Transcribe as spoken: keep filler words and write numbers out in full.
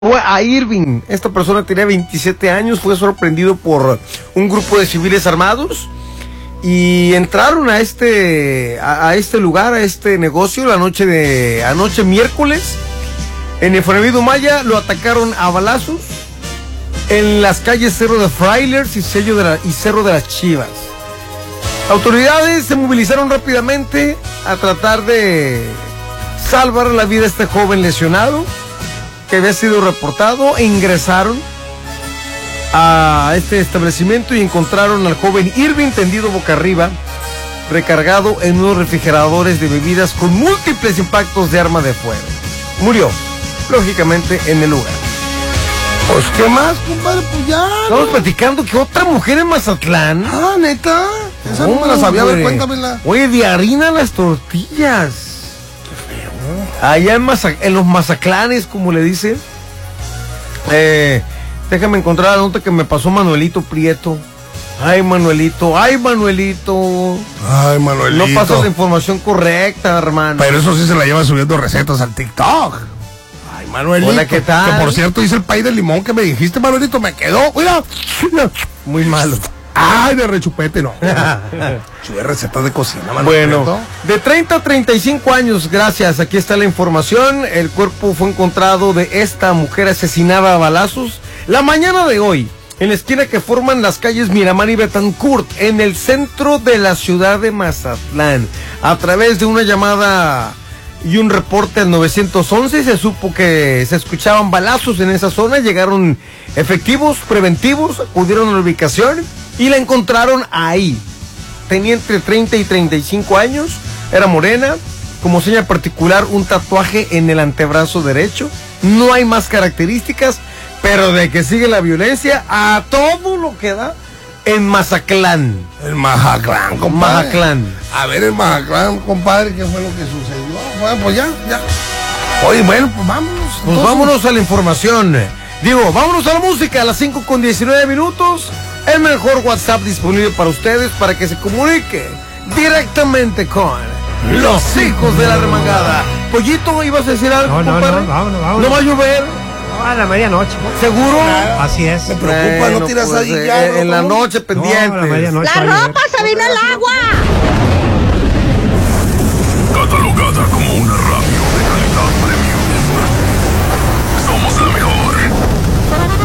A Irving, esta persona tenía veintisiete años, fue sorprendido por un grupo de civiles armados y entraron a este a, a este lugar, a este negocio la noche de anoche miércoles en Infonavit Maya. Lo atacaron a balazos en las calles Cerro de Frailers y, Sello de la, y Cerro de las Chivas. Autoridades se movilizaron rápidamente a tratar de salvar la vida de este joven lesionado que había sido reportado, e ingresaron a este establecimiento y encontraron al joven Irving tendido boca arriba, recargado en unos refrigeradores de bebidas con múltiples impactos de arma de fuego. Murió, lógicamente, en el lugar. Pues, ¿qué más, compadre? Pues ya. Estamos ¿no? platicando que otra mujer en Mazatlán. Ah, ¿neta? Esa no, no me la sabía, a ver, cuéntamela. Oye, de harina las tortillas. Allá en, Maza, en los Mazaclanes, como le dicen. Eh, déjame encontrar la nota que me pasó Manuelito Prieto. Ay, Manuelito, ay, Manuelito. Ay, Manuelito. No pasas la información correcta, hermano. Pero eso sí se la lleva subiendo recetas al TikTok. Ay, Manuelito. Hola, ¿qué tal? Que por cierto hice el pay de limón que me dijiste, Manuelito, me quedó. Mira. Muy malo. Ay, de rechupete, no. Sube recetas de cocina, Manuel. Bueno, de treinta a treinta y cinco años, gracias, aquí está la información. El cuerpo fue encontrado de esta mujer asesinada a balazos la mañana de hoy, en la esquina que forman las calles Miramar y Betancourt, en el centro de la ciudad de Mazatlán. A través de una llamada y un reporte al nueve once se supo que se escuchaban balazos en esa zona. Llegaron efectivos preventivos, acudieron a la ubicación y la encontraron ahí. Tenía entre treinta y treinta y cinco años, era morena, como seña particular un tatuaje en el antebrazo derecho. No hay más características, pero de que sigue la violencia a todo lo que da en Mazatlán. El Mazatlán, compadre. Mazatlán. A ver, el Mazatlán, compadre, ¿qué fue lo que sucedió? Bueno, pues ya, ya. Oye, bueno, pues vámonos. Pues entonces. vámonos a la información. Digo, vámonos a la música a las cinco con diecinueve minutos. El mejor WhatsApp disponible para ustedes para que se comunique directamente con los hijos de la remangada. Pollito, ¿ibas a decir algo, No, no, compadre? no, vámonos, vámonos. ¿No va a llover? No, a la medianoche. ¿Seguro? Así es. Me preocupa, Bueno, no tiras pues, ahí eh, ya. En ¿no? la noche No, a pendientes. la medianoche. La ropa se vino el agua. Catalogada como